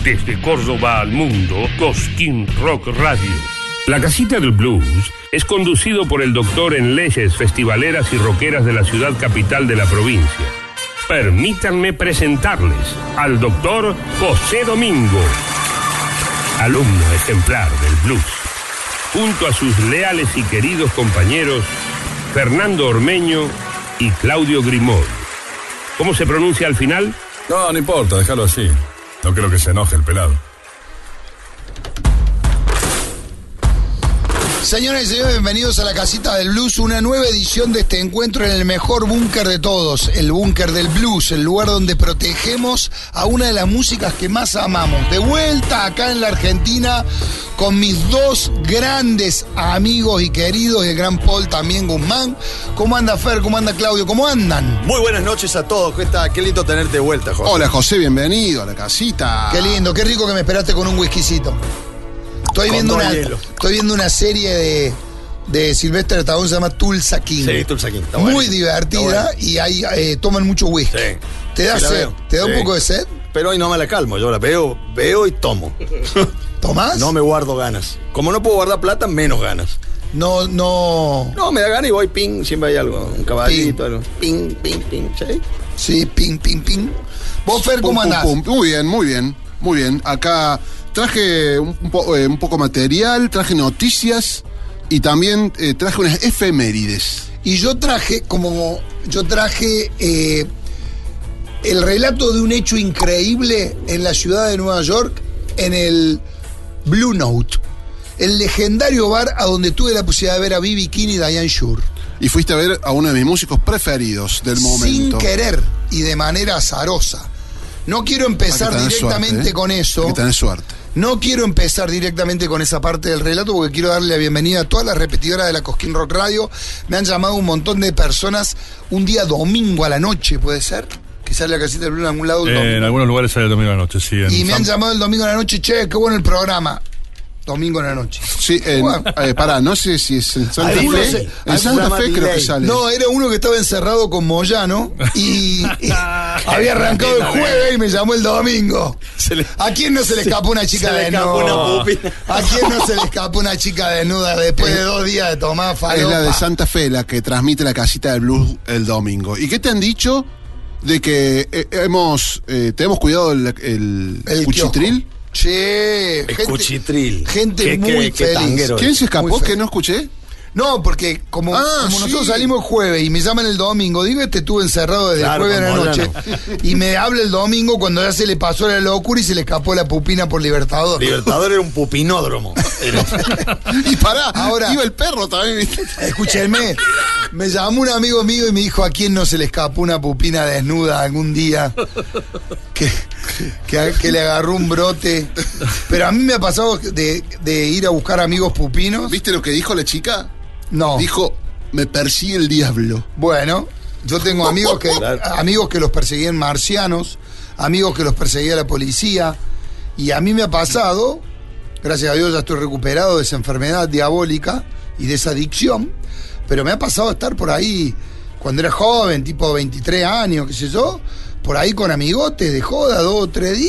Desde Córdoba al mundo, Cosquín Rock Radio. La Casita del Blues es conducido por el doctor en leyes festivaleras y rockeras de la ciudad capital de la provincia. Permítanme presentarles al doctor José Domingo, alumno ejemplar del blues, junto a sus leales y queridos compañeros Fernando Ormeño y Claudio Grimaud. ¿Cómo se pronuncia al final? No importa, déjalo así. No creo que se enoje el pelado. Señoras y señores, bienvenidos a la Casita del Blues, una nueva edición de este encuentro en el mejor búnker de todos, el búnker del blues, el lugar donde protegemos a una de las músicas que más amamos. De vuelta acá en la Argentina con mis dos grandes amigos y queridos, el gran Paul también Guzmán. ¿Cómo anda Fer? ¿Cómo anda Claudio? ¿Cómo andan? Muy buenas noches a todos, qué lindo tenerte de vuelta, José. Hola José, bienvenido a la casita. Qué lindo, qué rico que me esperaste con un whiskycito. Estoy viendo una serie de Sylvester Stallone, se llama Tulsa King. Sí, Tulsa King. Está muy bueno. divertida, bueno. Y ahí toman mucho whisky. Sí. ¿Te da Sí, sed? ¿Te da un poco de sed? Pero hoy no me la calmo, yo la veo y tomo. ¿Tomás? No me guardo ganas. Como no puedo guardar plata, menos ganas. No. No, me da ganas y voy ping, siempre hay algo, un caballito, Ping. algo. Ping, ¿sí? Sí, ping. ¿Vos, Fer, cómo andás? Muy bien. Acá traje un poco material, traje noticias y también traje unas efemérides. Y yo traje el relato de un hecho increíble en la ciudad de Nueva York, en el Blue Note, el legendario bar a donde tuve la posibilidad de ver a B.B. King y Diane Shure. Y fuiste a ver a uno de mis músicos preferidos del momento. Sin querer y de manera azarosa. No quiero empezar directamente con eso. Hay que tener suerte. No quiero empezar directamente con esa parte del relato porque quiero darle la bienvenida a todas las repetidoras de la Cosquín Rock Radio. Me han llamado un montón de personas un día domingo a la noche, ¿puede ser? Que sale la Casita del Blues en algún lado el domingo. En algunos lugares sale el domingo a la noche, sí. Y me han llamado el domingo a la noche, che, qué bueno el programa. Domingo en la noche. Sí, pará, no sé si es en Santa Fe. En Santa Fe creo que sale. No, era uno que estaba encerrado con Moyano y había arrancado el jueves y me llamó el domingo. ¿A quién no se le escapó una chica desnuda? ¿A quién no se le escapó una chica desnuda después de 2 días de tomar falopa? Es la de Santa Fe la que transmite la Casita del Blues el domingo. ¿Y qué te han dicho de que te hemos cuidado el cuchitril? Che, Cuchitril. Gente muy feliz. tanguero. ¿Quién se escapó que no escuché? No, porque como nosotros salimos el jueves y me llaman el domingo, digo, estuvo encerrado desde el jueves de la noche. Y me habla el domingo cuando ya se le pasó la locura y se le escapó la pupina por Libertador. Libertador era un pupinódromo. Y pará, ahora, iba el perro también, ¿viste? Escúchenme, me llamó un amigo mío y me dijo, ¿a quién no se le escapó una pupina desnuda algún día? Que le agarró un brote. Pero a mí me ha pasado de ir a buscar amigos pupinos. ¿Viste lo que dijo la chica? No. Dijo, me persigue el diablo. Bueno, yo tengo amigos que los perseguían marcianos, amigos que los perseguía la policía, y a mí me ha pasado, gracias a Dios ya estoy recuperado de esa enfermedad diabólica y de esa adicción, pero me ha pasado estar por ahí cuando era joven, tipo 23 años, qué sé yo, por ahí con amigotes de joda, 2 o 3 días.